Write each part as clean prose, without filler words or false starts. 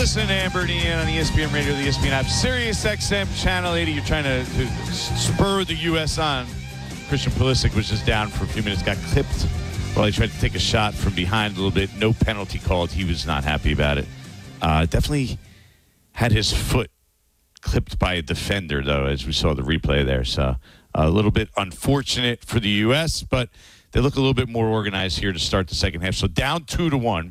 listening to Amber and Ian on ESPN Radio, the ESPN app, Sirius XM Channel 80. You're trying to spur the U.S. on. Christian Pulisic was just down for a few minutes, got clipped while he tried to take a shot from behind a little bit. No penalty called. He was not happy about it. Definitely had his foot clipped by a defender, though, as we saw the replay there. So a little bit unfortunate for the U.S., but they look a little bit more organized here to start the second half. So down 2-1.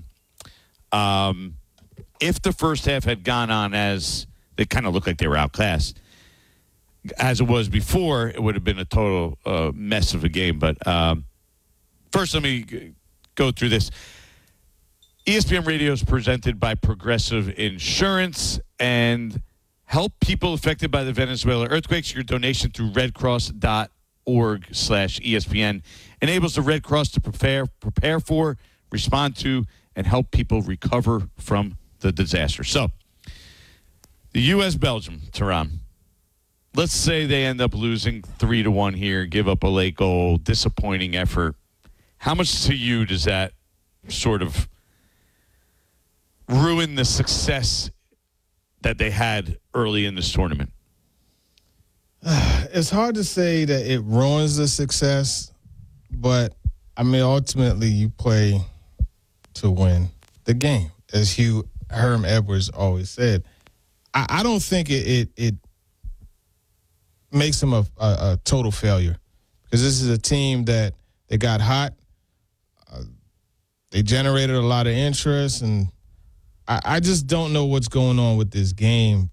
If the first half had gone on as they kind of looked like they were outclassed, as it was before, it would have been a total mess of a game. But first, let me go through this. ESPN Radio is presented by Progressive Insurance, and help people affected by the Venezuela earthquakes. Your donation through redcross.org/ESPN enables the Red Cross to prepare for, respond to, and help people recover from the disaster. So, the U.S.-Belgium, Tehran. Let's say they end up losing 3-1 here, give up a late goal, disappointing effort. How much to you does that sort of ruin the success that they had early in this tournament? It's hard to say that it ruins the success, but, I mean, ultimately you play to win the game, as Herm Edwards always said. I don't think it makes them a total failure, because this is a team that they got hot. They generated a lot of interest, and I just don't know what's going on with this game.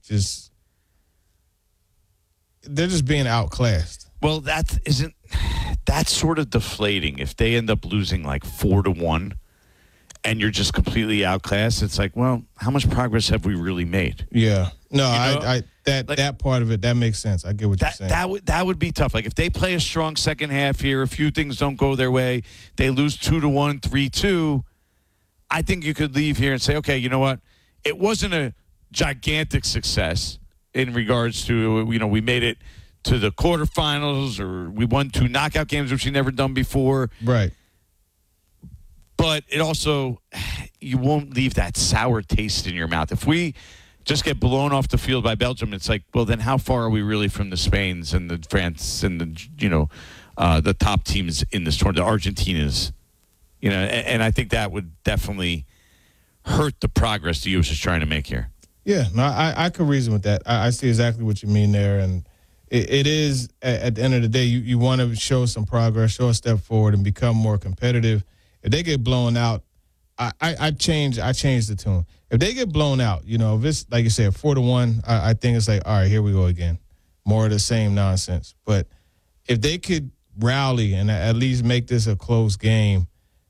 They're just being outclassed. Well, that's sort of deflating. If they end up losing like 4-1 and you're just completely outclassed, it's like, well, how much progress have we really made? Yeah. No, that part of it, that makes sense. I get what you're saying. That would be tough. Like if they play a strong second half here, a few things don't go their way, they lose 2-1, 3-2, I think you could leave here and say, okay, you know what? It wasn't a gigantic success in regards to, we made it to the quarterfinals, or we won 2 knockout games, which we never done before. Right. But it also, you won't leave that sour taste in your mouth. If we just get blown off the field by Belgium, it's like, well, then how far are we really from the Spains and the France and the top teams in this tournament, the Argentinas? And I think that would definitely hurt the progress the U.S. is trying to make here. Yeah, no, I could reason with that. I see exactly what you mean there, and it is, at the end of the day, you want to show some progress, show a step forward, and become more competitive. If they get blown out, I change the tune. If they get blown out, if it's, like you said, 4-1, I think it's like, all right, here we go again. More of the same nonsense. But if they could rally and at least make this a close game,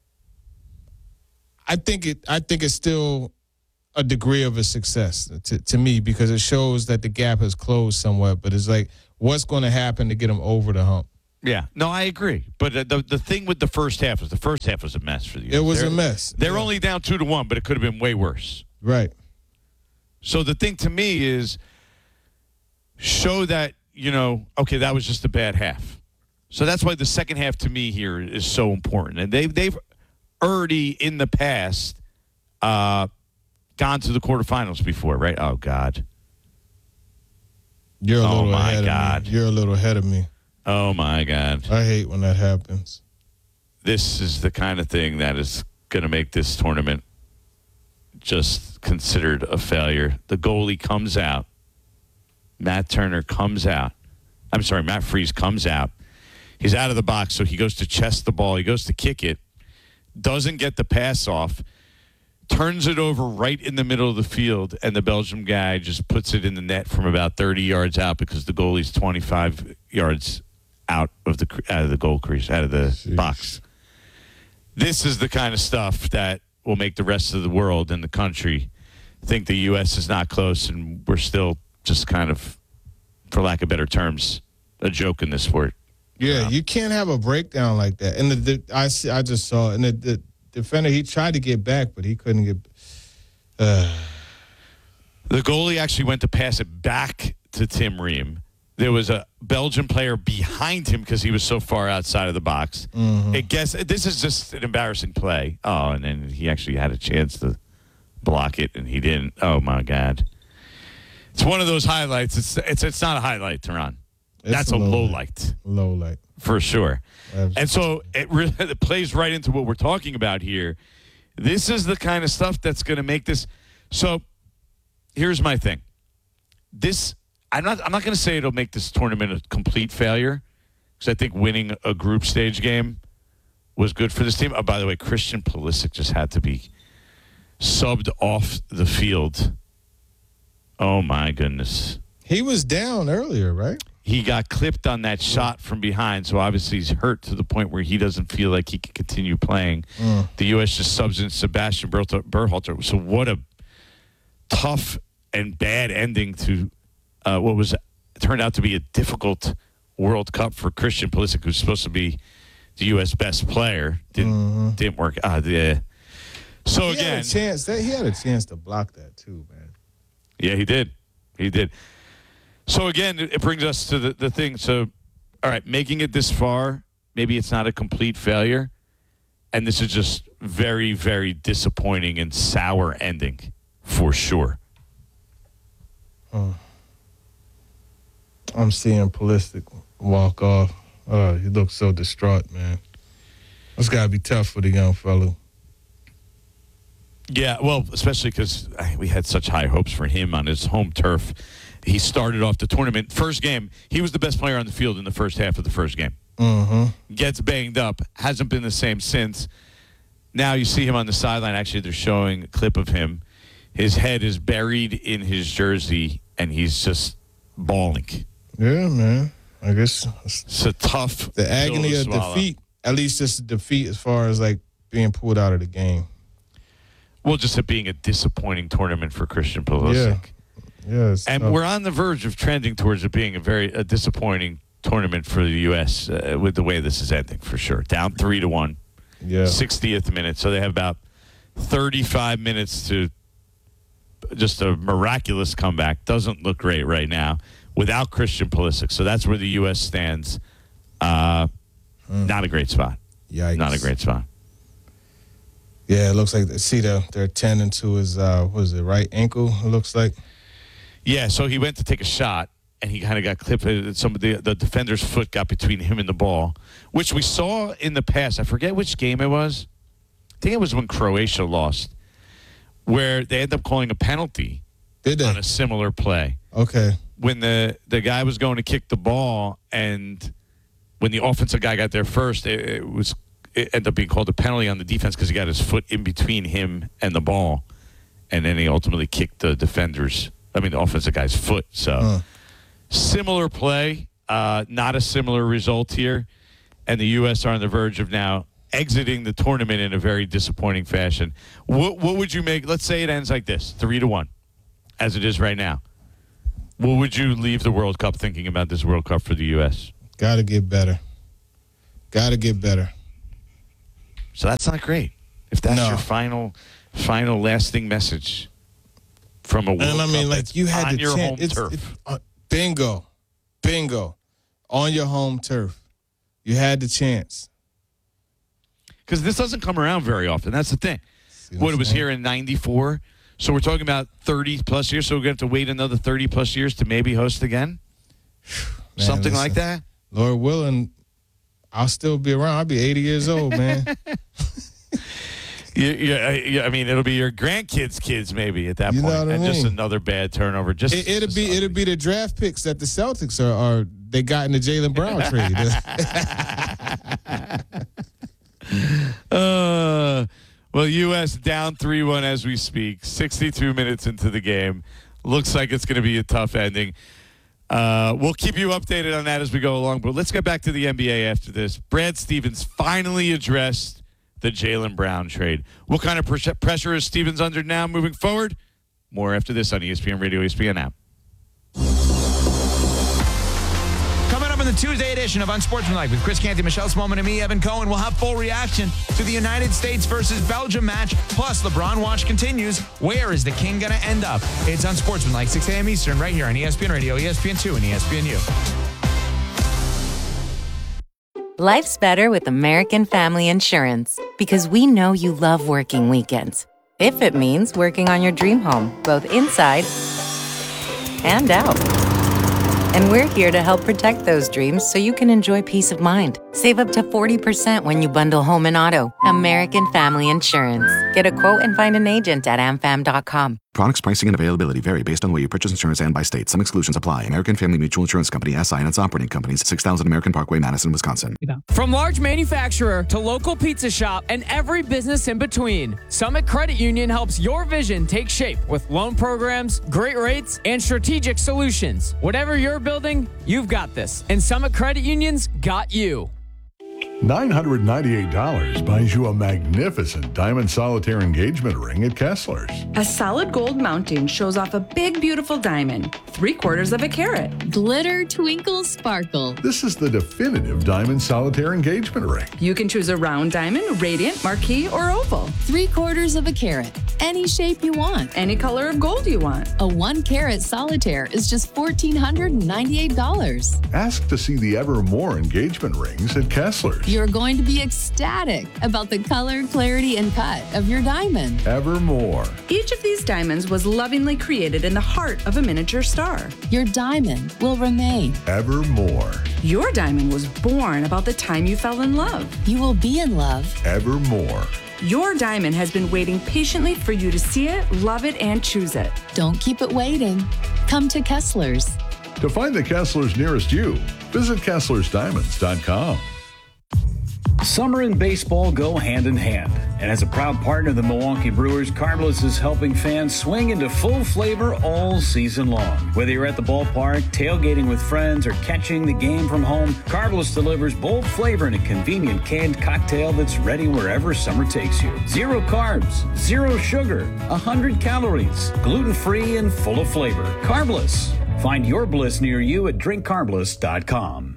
I think it's still a degree of a success to me, because it shows that the gap has closed somewhat. But it's like, what's going to happen to get them over the hump? Yeah, no, I agree. But the thing with the first half was a mess for the U.S. It was a mess. They're only down 2-1, but it could have been way worse. Right. So the thing to me is show that, okay, that was just a bad half. So that's why the second half to me here is so important. And they've already in the past gone to the quarterfinals before, right? Oh, God. You're a little ahead of me. You're a little ahead of me. Oh, my God. I hate when that happens. This is the kind of thing that is going to make this tournament just considered a failure. The goalie comes out. Matt Freese comes out. He's out of the box, so he goes to chest the ball. He goes to kick it. Doesn't get the pass off. Turns it over right in the middle of the field, and the Belgium guy just puts it in the net from about 30 yards out, because the goalie's 25 yards out of the goal crease, out of the box. This is the kind of stuff that will make the rest of the world and the country think the U.S. is not close, and we're still just kind of, for lack of better terms, a joke in this sport. Yeah, you can't have a breakdown like that. And I just saw it, and the defender, he tried to get back, but he couldn't get. The goalie actually went to pass it back to Tim Ream. There was a Belgian player behind him because he was so far outside of the box. Mm-hmm. This is just an embarrassing play. Oh, and then he actually had a chance to block it, and he didn't. Oh, my God. It's one of those highlights. It's not a highlight, Teron. That's a low light. Low light. For sure. Absolutely. And so it plays right into what we're talking about here. This is the kind of stuff that's going to make this. So here's my thing. I'm not going to say it'll make this tournament a complete failure, because I think winning a group stage game was good for this team. Oh, by the way, Christian Pulisic just had to be subbed off the field. Oh, my goodness. He was down earlier, right? He got clipped on that shot from behind, so obviously he's hurt to the point where he doesn't feel like he can continue playing. The U.S. just subs in Sebastian Berhalter. So what a tough and bad ending to what turned out to be a difficult World Cup for Christian Pulisic, who's supposed to be the U.S. best player. Didn't work. So he again, he had a chance to block that too, man. Yeah, he did. He did. So again, it brings us to the thing. So, all right, making it this far, maybe it's not a complete failure, and this is just very, very disappointing and sour ending for sure. I'm seeing Pulisic walk off. Oh, he looks so distraught, man. It's got to be tough for the young fellow. Yeah, well, especially because we had such high hopes for him on his home turf. He started off the tournament. First game, he was the best player on the field in the first half of the first game. Gets banged up. Hasn't been the same since. Now you see him on the sideline. Actually, they're showing a clip of him. His head is buried in his jersey, and he's just bawling. Yeah, man. I guess it's a tough the agony pill to of swallow. defeat. At least it's a defeat as far as like being pulled out of the game. Well, just it being a disappointing tournament for Christian Pulisic. Yeah, and we're on the verge of trending towards it being a disappointing tournament for the U.S. With the way this is ending, for sure. Down 3-1, 60th minute. So they have about 35 minutes to just a miraculous comeback. Doesn't look great right now without Christian Pulisic. So that's where the U.S. stands. Not a great spot. Yikes. Not a great spot. Yeah, it looks like they're tending to his right ankle, it looks like. Yeah, so he went to take a shot, and he kind of got clipped. Some of the defender's foot got between him and the ball, which we saw in the past. I forget which game it was. I think it was when Croatia lost, where they ended up calling a penalty on a similar play. Okay. When the guy was going to kick the ball, and when the offensive guy got there first, it ended up being called a penalty on the defense because he got his foot in between him and the ball, and then he ultimately kicked the the offensive guy's foot. So similar play, not a similar result here, and the U.S. are on the verge of now exiting the tournament in a very disappointing fashion. What would you make? Let's say it ends like this, 3-1, as it is right now. What would you leave the World Cup thinking about this World Cup for the U.S.? Got to get better. Got to get better. So that's not great. If that's your final lasting message from a World Cup, and I mean, like you had on the your chance. home turf. Bingo, on your home turf. You had the chance. Because this doesn't come around very often. That's the thing. It was here in 94. So we're talking about 30-plus years. So we're going to have to wait another 30-plus years to maybe host again? Man, Something like that? Lord willing, I'll still be around. I'll be 80 years old, man. Yeah, I mean, it'll be your grandkids' kids maybe at that point. Know what I and mean? just another bad turnover. It'll be the draft picks that the Celtics are they got in the Jaylen Brown trade. Well, U.S. down 3-1 as we speak. 62 minutes into the game. Looks like it's going to be a tough ending. We'll keep you updated on that as we go along. But let's get back to the NBA after this. Brad Stevens finally addressed the Jaylen Brown trade. What kind of pressure is Stevens under now moving forward? More after this on ESPN Radio, ESPN app. Coming up in the Tuesday edition of Unsportsmanlike with Chris Canty, Michelle Smallman, and me, Evan Cohen, we'll have full reaction to the United States versus Belgium match. Plus, LeBron watch continues. Where is the king going to end up? It's Unsportsmanlike, 6 a.m. Eastern, right here on ESPN Radio, ESPN2, and ESPNU. Life's better with American Family Insurance because we know you love working weekends. if it means working on your dream home, both inside and out. And we're here to help protect those dreams so you can enjoy peace of mind. Save up to 40% when you bundle home and auto. American Family Insurance. Get a quote and find an agent at amfam.com. Products, pricing, and availability vary based on where you purchase insurance and by state. Some exclusions apply. American Family Mutual Insurance Company, SI, and its operating companies, 6000 American Parkway, Madison, Wisconsin. From large manufacturer to local pizza shop and every business in between, Summit Credit Union helps your vision take shape with loan programs, great rates, and strategic solutions. Whatever you're building, you've got this. And Summit Credit Union's got you. $998 buys you a magnificent diamond solitaire engagement ring at Kessler's. A solid gold mounting shows off a big, beautiful diamond, 3/4 of a carat. Glitter, twinkle, sparkle. This is the definitive diamond solitaire engagement ring. You can choose a round diamond, radiant, marquise, or oval. 3/4 of a carat. Any shape you want. Any color of gold you want. A 1-carat solitaire is just $1,498. Ask to see the Evermore engagement rings at Kessler's. You're going to be ecstatic about the color, clarity, and cut of your diamond. Evermore. Each of these diamonds was lovingly created in the heart of a miniature star. Your diamond will remain. Evermore. Your diamond was born about the time you fell in love. You will be in love. Evermore. Your diamond has been waiting patiently for you to see it, love it, and choose it. Don't keep it waiting. Come to Kessler's. To find the Kessler's nearest you, visit KesslersDiamonds.com. Summer and baseball go hand in hand. And as a proud partner of the Milwaukee Brewers, Carbless is helping fans swing into full flavor all season long. Whether you're at the ballpark, tailgating with friends, or catching the game from home, Carbless delivers bold flavor in a convenient canned cocktail that's ready wherever summer takes you. 0 carbs, 0 sugar, 100 calories, gluten-free and full of flavor. Carbless. Find your bliss near you at drinkcarbless.com.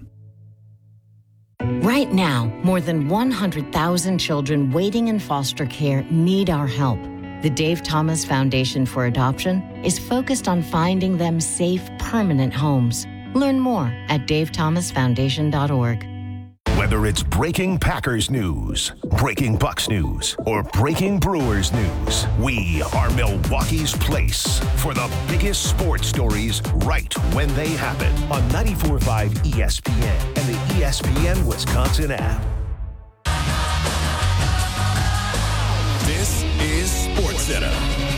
Right now, more than 100,000 children waiting in foster care need our help. The Dave Thomas Foundation for Adoption is focused on finding them safe, permanent homes. Learn more at davethomasfoundation.org. Whether it's breaking Packers news, breaking Bucks news, or breaking Brewers news, we are Milwaukee's place for the biggest sports stories right when they happen on 94.5 ESPN and the ESPN Wisconsin app. This is SportsCenter.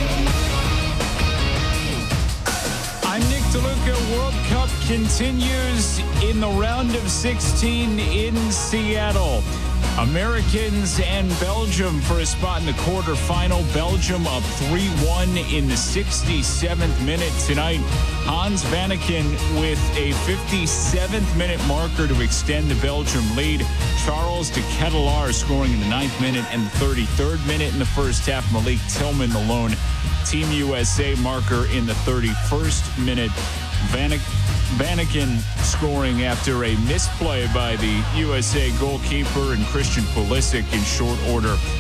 I'm Nick DeLuca. World Cup continues in the round of 16 in Seattle. Americans and Belgium for a spot in the quarterfinal. Belgium up 3-1 in the 67th minute tonight. Hans Vanaken with a 57th minute marker to extend the Belgium lead. Charles de Ketelaere scoring in the 9th minute and the 33rd minute in the first half. Malik Tillman, the lone Team USA marker in the 31st minute. Vanaken scoring after a misplay by the USA goalkeeper and Christian Pulisic in short order.